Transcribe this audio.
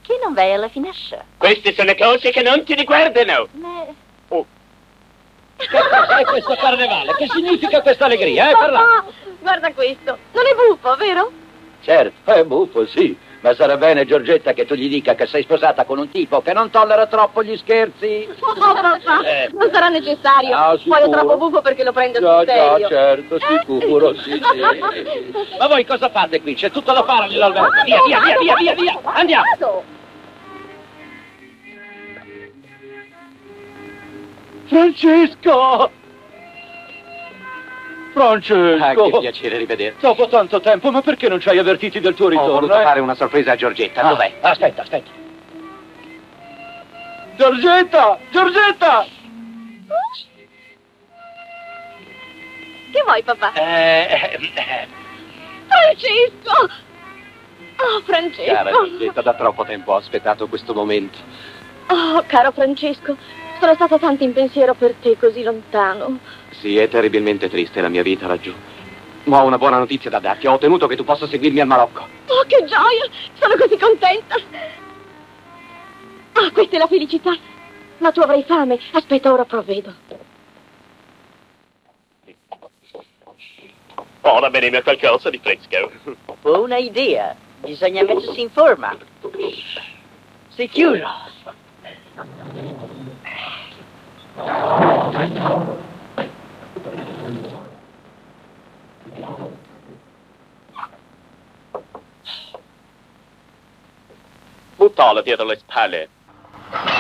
perché non vai alla finestra? Queste sono cose che non ti riguardano. Ma... Oh, Che cos'è questo carnevale? Che significa questa allegria, parla? Papà, guarda questo. Non è buffo, vero? Certo, è buffo, sì. Ma sarà bene, Giorgetta, che tu gli dica che sei sposata con un tipo che non tollera troppo gli scherzi. Oh, papà, non sarà necessario. Ah, Poi è sicuro? troppo buffo perché lo prendo Già, sul serio. certo, sicuro, sì, sì. Ma voi cosa fate qui? C'è tutto da fare nell'albergo. Via, via, via, via, via, via. Andiamo. Vado. Francesco! Francesco! Che piacere rivederti. Dopo tanto tempo, ma perché non ci hai avvertiti del tuo Ho ritorno? voluto fare una sorpresa a Giorgetta. Dov'è? Aspetta, aspetta. Giorgetta! Giorgetta! Che vuoi, papà? Francesco! Oh, Francesco! Cara Giorgetta, da troppo tempo ho aspettato questo momento. Oh, caro Francesco, sono stata tanto in pensiero per te così lontano. Sì, è terribilmente triste la mia vita laggiù. Ma ho una buona notizia da darti. Ho ottenuto che tu possa seguirmi al Marocco. Oh, che gioia! Sono così contenta! Ah, questa è la felicità! Ma tu avrai fame. Aspetta, ora provvedo. ora bene qualcosa di fresco. Ho una idea. Bisogna mettersi in forma. Sicuro. Buttala dietro le spalle.